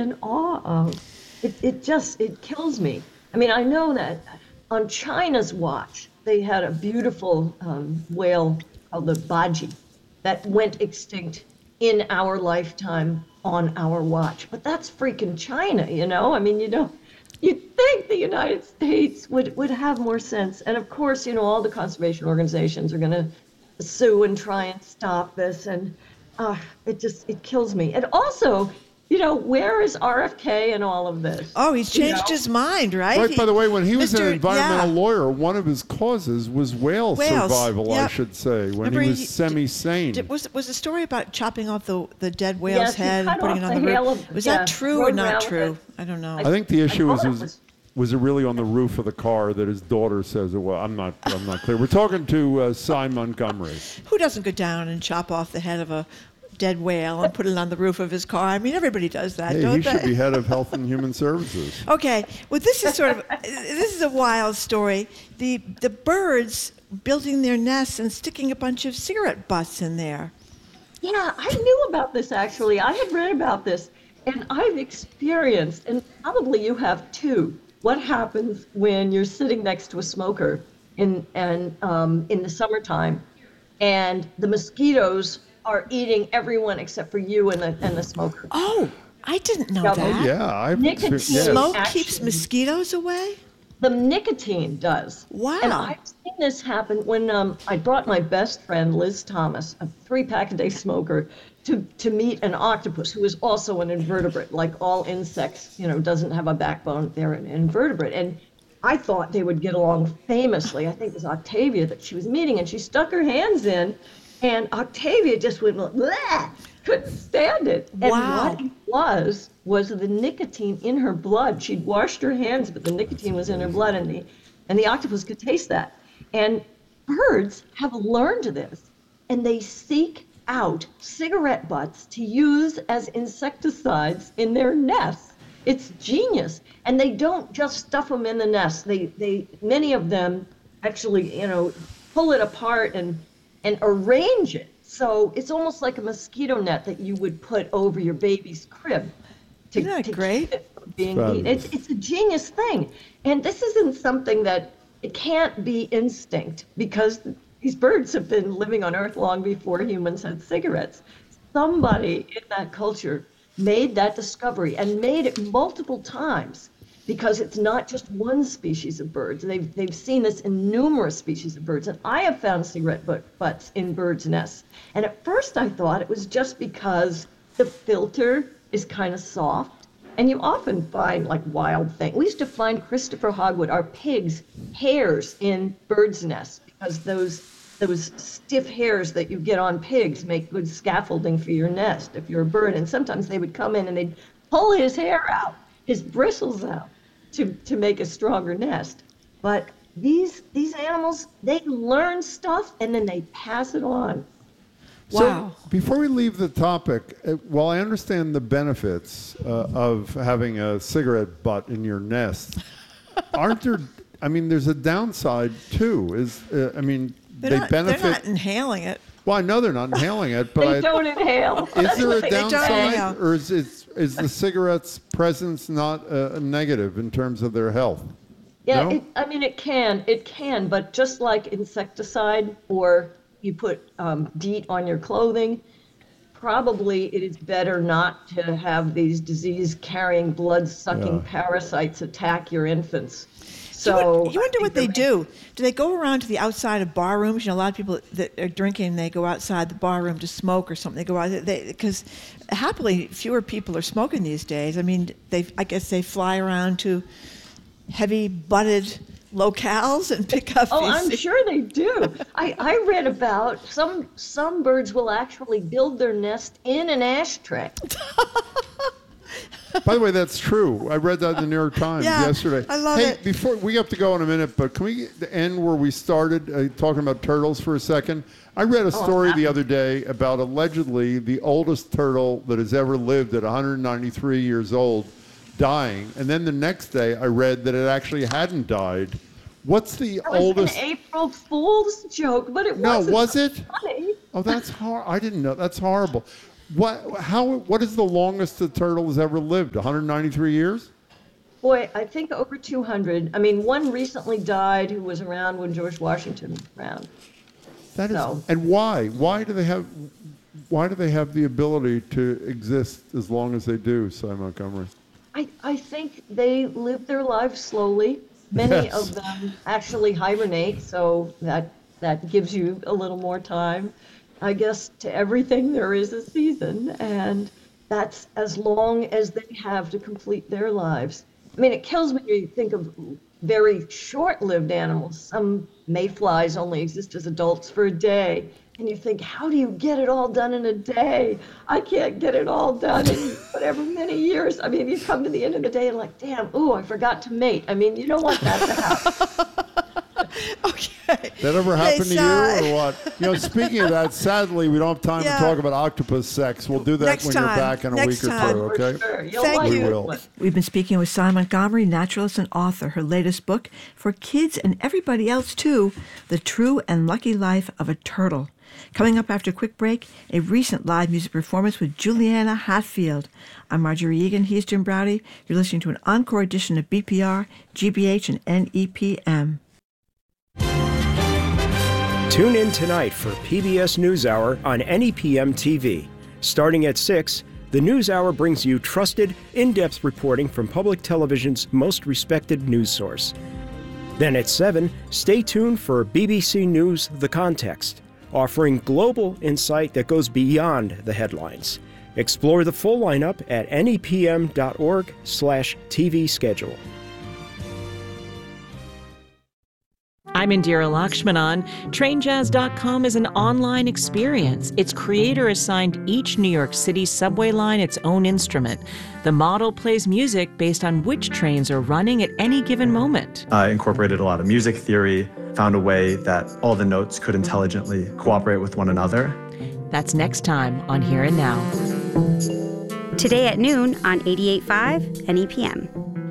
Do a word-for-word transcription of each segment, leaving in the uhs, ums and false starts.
in awe of. It, it just, it kills me. I mean, I know that on China's watch, they had a beautiful um, whale called the Baji that went extinct in our lifetime on our watch. But that's freaking China, you know? I mean, you know, you'd think the United States would, would have more sense. And of course, you know, all the conservation organizations are going to sue and try and stop this. And uh, it just, it kills me. And also, you know, where is R F K in all of this? Oh, he's changed you know? his mind, right? Right, he, by the way, when he was Mister an environmental yeah. lawyer, one of his causes was whale Whales. survival, Yep. I should say, when Remember he was he- semi-sane. Did, was was the story about chopping off the the dead whale's Yes, he head cut and putting it off on the the roof? tail of- Was yeah, that true or rode not around with true? it. I don't know. I think the issue I was, thought it was was- was it really on the roof of the car that his daughter says it was? I'm not I'm not clear. We're talking to uh, Cy Montgomery. Who doesn't go down and chop off the head of a dead whale and put it on the roof of his car? I mean, everybody does that, Hey, don't he they? should be head of Health and Human Services. Okay, well, this is sort of this is a wild story. The the birds building their nests and sticking a bunch of cigarette butts in there. Yeah, I knew about this actually. I had read about this, and I've experienced, and probably you have too, what happens when you're sitting next to a smoker in and um, in the summertime, and the mosquitoes are eating everyone except for you and the and the smoker. Oh, I didn't know Yeah, that. Yeah, I've Nicotine. experienced- yes. Smoke Actually- keeps mosquitoes away? The nicotine does. Wow. And I've seen this happen when um, I brought my best friend, Liz Thomas, a three-pack-a-day smoker, to, to meet an octopus who is also an invertebrate. Like all insects, you know, doesn't have a backbone. They're an invertebrate. And I thought they would get along famously. I think it was Octavia that she was meeting, and she stuck her hands in, and Octavia just went, bleh, couldn't stand it. And Wow. what it was, was the nicotine in her blood. She'd washed her hands, but the nicotine was in her blood, and the, and the octopus could taste that. And birds have learned this, and they seek out cigarette butts to use as insecticides in their nests. It's genius. And they don't just stuff them in the nest. They, they, many of them actually, you know, pull it apart and, and arrange it. So it's almost like a mosquito net that you would put over your baby's crib. To, Isn't that to great? keep it from being Fabulous. eaten. It's, it's a genius thing. And this isn't something that, it can't be instinct, because these birds have been living on Earth long before humans had cigarettes. Somebody in that culture made that discovery and made it multiple times, because it's not just one species of birds. They've, they've seen this in numerous species of birds. And I have found cigarette butt, butts in birds' nests. And at first I thought it was just because the filter is kind of soft. And you often find like wild things. We used to find Christopher Hogwood, our pigs, hairs in birds' nests, because those those stiff hairs that you get on pigs make good scaffolding for your nest if you're a bird. And sometimes they would come in and they'd pull his hair out, his bristles out, to, to make a stronger nest. But these these animals, they learn stuff and then they pass it on. Wow. So before we leave the topic, uh, while I understand the benefits uh, of having a cigarette butt in your nest, aren't there? I mean, there's a downside too. Is uh, I mean, They're, they not, benefit. they're not inhaling it. Well, I know they're not inhaling it, but They I, don't inhale. is there a They don't downside, inhale. or is it, is the cigarette's presence not a, a negative in terms of their health? Yeah, No? it, I mean, it can, it can, but just like insecticide, or you put um, DEET on your clothing, probably it is better not to have these disease-carrying, blood-sucking Yeah. parasites attack your infants. You So wonder, you I wonder think what they the- do. Do they go around to the outside of bar rooms? You know, a lot of people that are drinking, they go outside the bar room to smoke or something. They go out because happily fewer people are smoking these days. I mean, they I guess they fly around to heavy butted locales and pick up. Oh, these I'm sure they do. I, I read about some some birds will actually build their nest in an ashtray. By the way, that's true. I read that in the New York Times Yeah, yesterday. I love hey, it. before we have to go in a minute, but can we end where we started, uh, talking about turtles for a second? I read a story happy. the other day about allegedly the oldest turtle that has ever lived at one hundred ninety-three years old dying, and then the next day I read that it actually hadn't died. What's the That was oldest? an April Fool's joke, but it No, wasn't was it? funny. Oh, that's hor- I didn't know. That's horrible. what, how, what is the longest the turtle has ever lived? one hundred ninety-three years? Boy, I think over two hundred. I mean, one recently died who was around when George Washington was around. That is, so. And why? Why do they have, why do they have the ability to exist as long as they do, Cy Montgomery? I, I think they live their lives slowly. Many yes. of them actually hibernate, so that that gives you a little more time. I guess to everything there is a season, and that's as long as they have to complete their lives. I mean, it kills me when you think of very short-lived animals. Some mayflies only exist as adults for a day. And you think, how do you get it all done in a day? I can't get it all done in whatever many years. I mean, you come to the end of the day and like, damn, ooh, I forgot to mate. I mean, you don't want that to happen. Okay. That ever happened to you or what? You know, speaking of that, sadly, we don't have time yeah. to talk about octopus sex. We'll do that Next when time. you're back in a Next week time. or two, okay? Sure. Thank like you. We will. We've been speaking with Cy Montgomery, naturalist and author. Her latest book, for kids and everybody else too, The True and Lucky Life of a Turtle. Coming up after a quick break, a recent live music performance with Juliana Hatfield. I'm Marjorie Egan. He's Jim Browdy. You're listening to an encore edition of B P R, G B H, and N E P M. Tune in tonight for P B S NewsHour on N E P M T V. Starting at six, the NewsHour brings you trusted, in-depth reporting from public television's most respected news source. Then at seven, stay tuned for B B C News The Context, offering global insight that goes beyond the headlines. Explore the full lineup at nepm.org slash TV schedule. I'm Indira Lakshmanan. Train Jazz dot com is an online experience. Its creator assigned each New York City subway line its own instrument. The model plays music based on which trains are running at any given moment. I incorporated a lot of music theory, found a way that all the notes could intelligently cooperate with one another. That's next time on Here and Now. Today at noon on eighty-eight point five N E P M.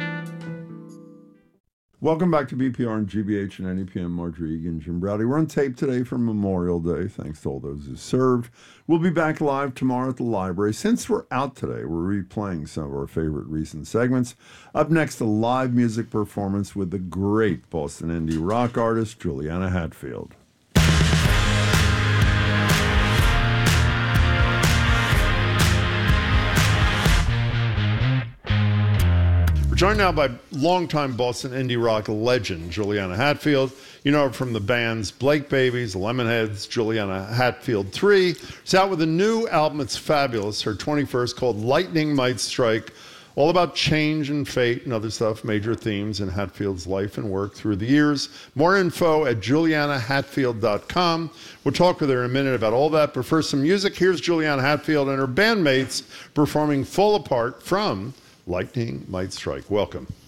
Welcome back to B P R and G B H and N E P M. Marjorie Egan, Jim Browdy. We're on tape today for Memorial Day. Thanks to all those who served. We'll be back live tomorrow at the library. Since we're out today, we're replaying some of our favorite recent segments. Up next, a live music performance with the great Boston indie rock artist Juliana Hatfield. Joined now by longtime Boston indie rock legend Juliana Hatfield. You know her from the bands Blake Babies, Lemonheads, Juliana Hatfield three. She's out with a new album. It's fabulous. Her twenty-first, called Lightning Might Strike. All about change and fate and other stuff, major themes in Hatfield's life and work through the years. More info at juliana hatfield dot com. We'll talk with her in a minute about all that. But first, some music. Here's Juliana Hatfield and her bandmates performing Fall Apart from Lightning Might Strike. Welcome.